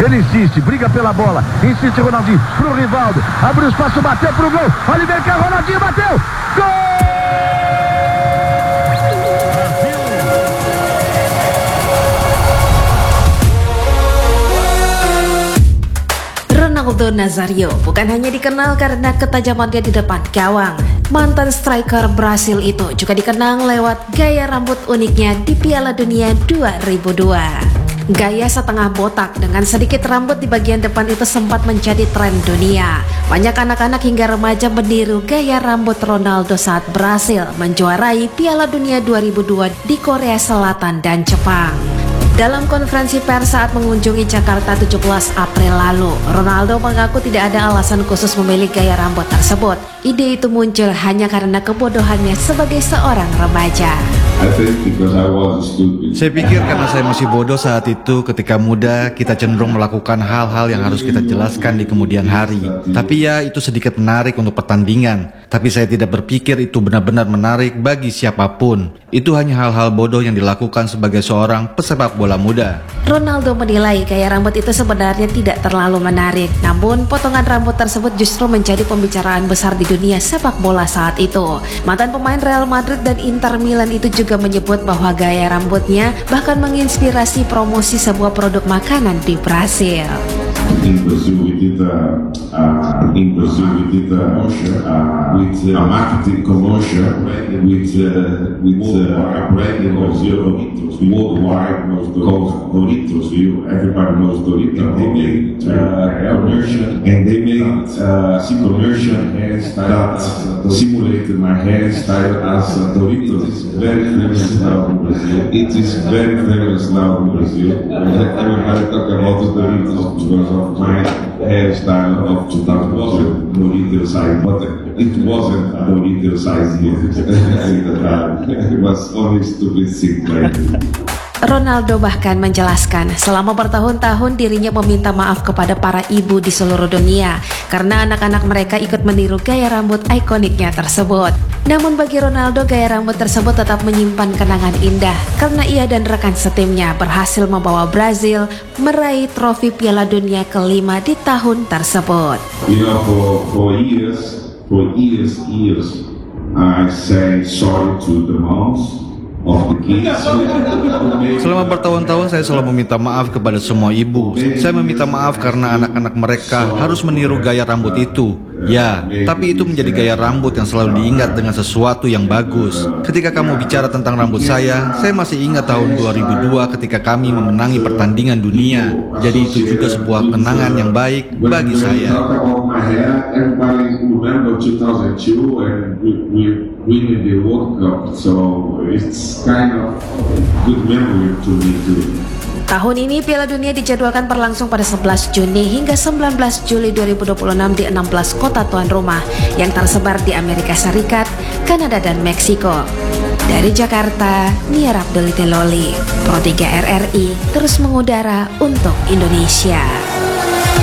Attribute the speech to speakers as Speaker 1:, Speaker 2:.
Speaker 1: Ele insiste, briga pela bola. Insiste Ronaldinho pro Rivaldo. Abre o espaço, bateu pro gol. Olha o cá, Ronaldinho bateu. Gol!
Speaker 2: Ronaldo Nazario bukan hanya dikenal karena ketajamannya di depan gawang. Mantan striker Brasil itu juga dikenang lewat gaya rambut uniknya di Piala Dunia 2002. Gaya setengah botak dengan sedikit rambut di bagian depan itu sempat menjadi tren dunia. Banyak anak-anak hingga remaja meniru gaya rambut Ronaldo saat Brasil menjuarai Piala Dunia 2002 di Korea Selatan dan Jepang. Dalam konferensi pers saat mengunjungi Jakarta 17 April lalu, Ronaldo mengaku tidak ada alasan khusus memilih gaya rambut tersebut. Ide itu muncul hanya karena kebodohannya sebagai seorang remaja.
Speaker 3: Saya pikir karena saya masih bodoh saat itu. Ketika muda, kita cenderung melakukan hal-hal yang harus kita jelaskan di kemudian hari. Tapi ya, itu sedikit menarik untuk pertandingan. Tapi saya tidak berpikir itu benar-benar menarik bagi siapapun. Itu hanya hal-hal bodoh yang dilakukan sebagai seorang pesepak bola muda.
Speaker 2: Ronaldo menilai gaya rambut itu sebenarnya tidak terlalu menarik. Namun, potongan rambut tersebut justru menjadi pembicaraan besar di dunia sepak bola saat itu. Mantan pemain Real Madrid dan Inter Milan itu juga menyebut bahwa gaya rambutnya bahkan menginspirasi promosi sebuah produk makanan di Brasil.
Speaker 4: In Brazil, we did a marketing commercial with a brand in Brazil worldwide called Doritos. Everybody knows Doritos. They made commercial, and they made commercial that simulated my hairstyle as Doritos. It's very famous now in Brazil. It is very famous now in Brazil. Everybody talk about the Doritos because of my hairstyle of 2002 Dorito size, but it wasn't a Dorito size yet. It was only stupid thing like
Speaker 2: Ronaldo bahkan menjelaskan selama bertahun-tahun dirinya meminta maaf kepada para ibu di seluruh dunia karena anak-anak mereka ikut meniru gaya rambut ikoniknya tersebut. Namun bagi Ronaldo, gaya rambut tersebut tetap menyimpan kenangan indah karena ia dan rekan setimnya berhasil membawa Brazil meraih trofi Piala Dunia kelima di tahun tersebut.
Speaker 4: For years, I say sorry to the moms.
Speaker 3: Selama bertahun-tahun saya selalu meminta maaf kepada semua ibu. Saya meminta maaf karena anak-anak mereka harus meniru gaya rambut itu. Ya, tapi itu menjadi gaya rambut yang selalu diingat dengan sesuatu yang bagus. Ketika kamu bicara tentang rambut saya masih ingat tahun 2002 ketika kami memenangi pertandingan dunia. Jadi itu juga sebuah kenangan yang baik bagi saya.
Speaker 4: Winning the World Cup, so it's kind of good memory to me too.
Speaker 2: Tahun ini Piala Dunia dijadwalkan berlangsung pada 11 Juni hingga 19 Juli 2026 di 16 kota tuan rumah yang tersebar di Amerika Serikat, Kanada, dan Meksiko. Dari Jakarta, Nia Abdul Teloli, Pro 3 RRI terus mengudara untuk Indonesia.